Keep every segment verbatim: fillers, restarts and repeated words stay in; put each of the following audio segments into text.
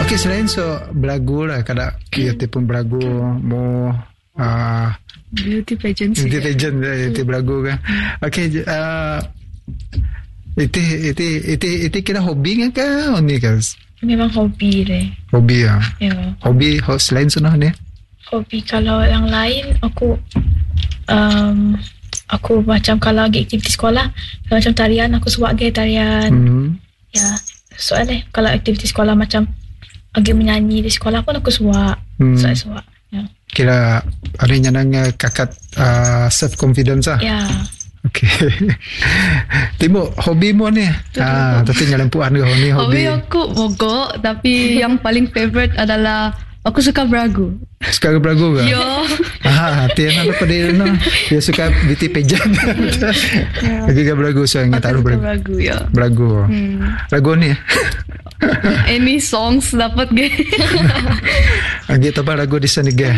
Okey, selain so belagu lah, kada kita pun belagu mau uh, beauty pageant. Beauty pageant itu belagu kan. Okey, uh, itu itu itu itu kira hobi kan ke ni kan? Memang hobi deh. Hobi ya. Ya. Hobi selain sunah ni. Hobi kalau yang lain aku um, aku macam kalau lagi aktiviti sekolah macam tarian, aku suka lagi tarian. Hmm. Ya, soalnya kalau aktiviti sekolah macam lagi menyanyi di sekolah pun aku suka. Hmm. Saya suka. Ya. Kira ada yang nanya kakak uh, self confidence ah. Ya. Okay. Timo, hobi mo ni? Ah, tapi nyalampuan ke ni hobi? Hobi aku mogok, tapi yang paling favorite adalah aku suka beragu. Suka beragu ke? Yo. Ah, tiada apa dia no. Dia suka beauty pageant. Lagi ke beragu so ingat tahu beragu. Beragu ya. Beragu. Hmm. Lagu ni. Any songs dapat ke? Lagi apa lagu di sana ke?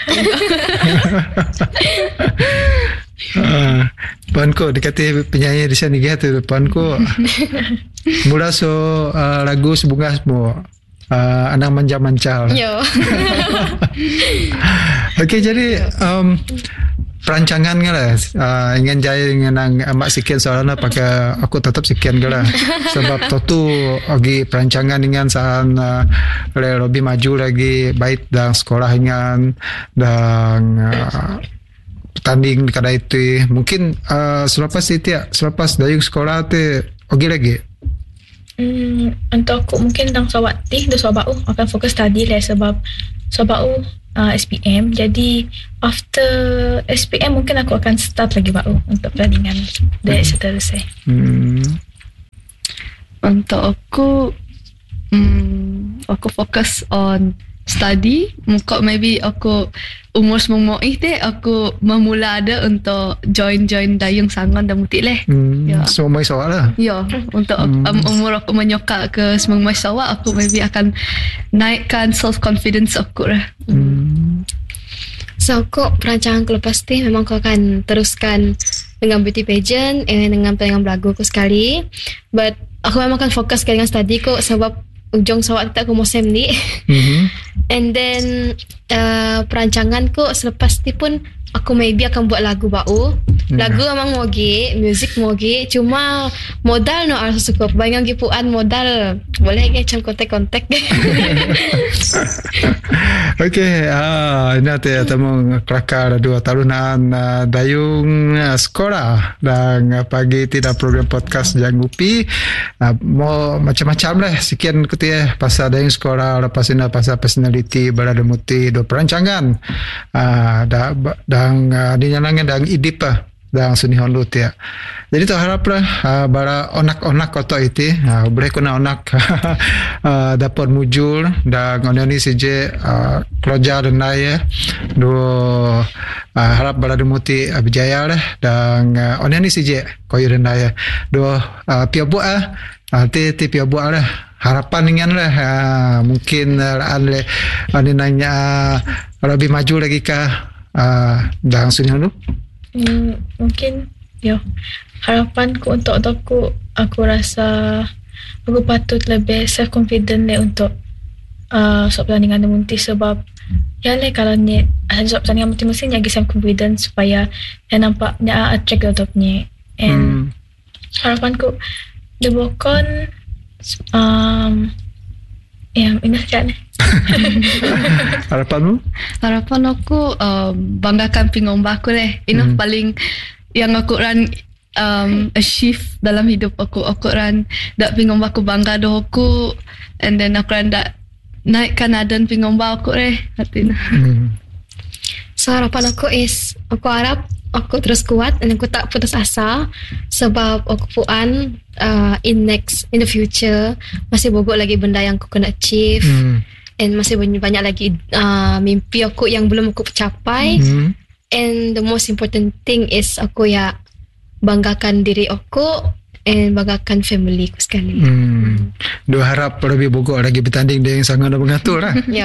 Uh, Puanku dikati penyanyi di sana gitu. Puanku mula so uh, lagu sebunga semua uh, anak manja-mancal. Yo. Okey, jadi um, perancangan ke lah uh, ingin jaya dengan ang amak sekian soalnya pakai aku tetap sekian ke lah sebab tu lagi perancangan dengan saan uh, lebih maju lagi baik dan sekolah dengan dan uh, tanding kada itu mungkin uh, selepas itu ya selepas dayung sekolah tu oke lagi hmm, untuk aku mungkin tang sawati do sabau akan fokus study lah sebab sabau uh, S P M jadi after S P M mungkin aku akan start lagi bau untuk pertandingan dari seterusnya. Hmm. Untuk aku hmm, aku fokus on study. Muka maybe aku umur semua ih deh aku memula ada untuk join-join dayung sangon dan mutik leh. Hmm, ya. Semua mai sawak lah. Ya, untuk hmm. um, umur aku menyokak ke semua mai sawak aku maybe akan naikkan self confidence aku lah. Hmm. So aku perancangan aku lepas tu memang aku akan teruskan dengan beauty pageant eh, dengan dengan belagu aku sekali. But aku memang akan fokus dengan study aku sebab ujung sawak kita aku mau sem ni. Mm-hmm. And then uh, perancangan ku selepas tu pun aku maybe akan buat lagu bau. Mm. Lagu memang moge, music moge, cuma modal no harus cukup. Bayang gipuan modal boleh ke macam kontak-kontak. Okey, ah ini nanti temu kelakar dua tahunan uh, dayung uh, sekolah dan uh, pagi tidak program podcast Janggupi uh, mau macam-macam lah sekian ketia pasal dayung sekolah lepas ini pasal personality berada muti do perancangan uh, da, dan uh, dinyanangin dan idip lah dan suni hondu ya. Jadi tu haraplah uh, bara onak-onak koto itu uh, boleh kena onak uh, dapat mujur dan oni saja uh, keluarga dan naya do uh, harap bara demuti uh, berjaya lah dan uh, oni saja koyo dan naya do uh, pia buat ah uh, ti ti pia buat lah harapan dengan lah uh, mungkin uh, ane ane nanya uh, lebih maju lagi kah uh, dan suni hondu. Hmm, mungkin yo harapanku untuk aku aku rasa aku patut lebih self confident le untuk uh, soal pertandingan munti sebab ya le kalau ni soal pertandingan munti mesti lagi self confident supaya yang nampaknya attract untuknya and hmm. harapanku dibokon um ya ini saja ni. Harapanmu? Harapan aku um, banggakan pingomba aku deh. Ini hmm. paling yang aku ran um, achieve dalam hidup aku. Aku ran dak pingomba aku bangga doh aku and then aku ran dak naikkan adan pingomba aku deh hati. Hmm. So harapan aku is aku harap aku terus kuat dan aku tak putus asa sebab aku puan uh, in next in the future masih bobok lagi benda yang aku kena achieve hmm. and masih banyak, banyak lagi uh, mimpi aku yang belum aku capai hmm. and the most important thing is aku ya banggakan diri aku and banggakan family ku sekali. Hmm. Dua harap lebih bogor lagi bertanding dengan sangat mengatur lah. Ya.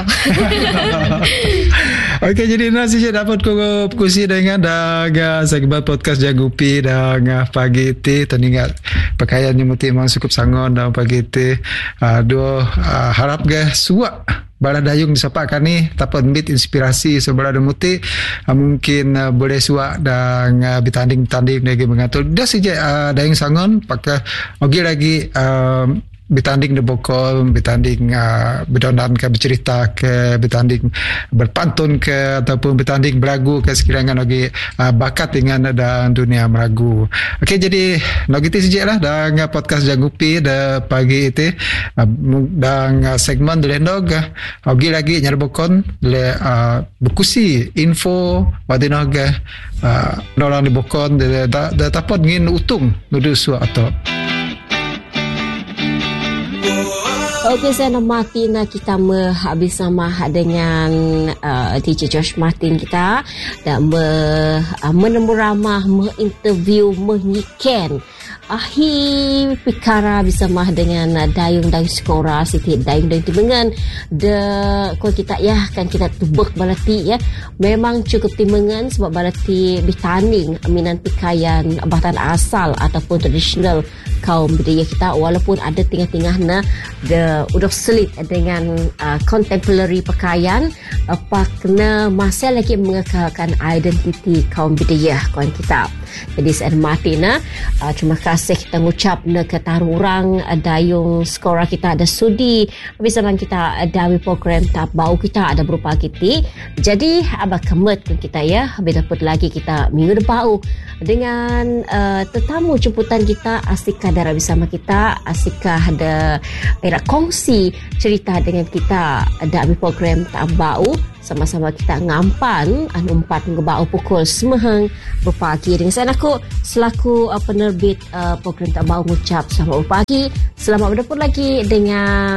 Okey, jadi nasi saya dapat kursi dengan daga segmen podcast Janggupi dan pagi ti teringat pakaian yang muti memang cukup sangon dan pagi itu uh, dua uh, harap ke suak bala dayung disapakan ni tapan bit inspirasi sebala so, muti uh, mungkin uh, boleh suak dan uh, bertanding-tanding lagi mengatur dah saja uh, dayung sangon pakai ogi lagi uh, bertanding di bokol, bertanding uh, berdondan ke, bercerita ke, bertanding berpantun ke, ataupun bertanding beragu ke sekiranya lagi uh, bakat dengan dan dunia meragu. Okey, jadi lagi tu saja lah dan uh, podcast Jangupi dah pagi itu uh, dan uh, segmen Delendog ogi lagi nyari bokon le uh, berkusi info wadinog uh, orang di bokon dah dah tapot ngin utung nudu su atau Okey, saya nama Martin. Kita habis sama dengan uh, teacher Josh Martin kita dan me, uh, menemu ramah, menginterview, menyiken akhir pikara bisa mah dengan uh, dayung-dayung skora siti dayung-dayung timengan de ko kita ya kan kita tubek balati ya memang cukup timengan sebab balati bertanding minan pikaian bahkan asal ataupun tradisional kaum budaya kita walaupun ada tengah-tengahnya de udah selit dengan uh, contemporary pakaian apa kena masih lagi mengekalkan identiti kaum budaya kaum kita. Jadi saya Martin uh, terima kasih kita ngucap na ketarurang uh, dayung skora kita ada sudi bisa man kita uh, dawi program tak bau kita ada berupa kiti. Jadi abah kemet kan kita ya habis dapat lagi kita minggu depan dengan uh, tetamu jemputan kita Asika darah bersama kita. Asika ada era kongsi cerita dengan kita dawi program tak bau sama-sama kita ngampan anu empat ngebau pukul semehang berpagi dengan saya aku selaku uh, penerbit uh, program tak bau ngucap selamat berpagi selamat berdepan lagi dengan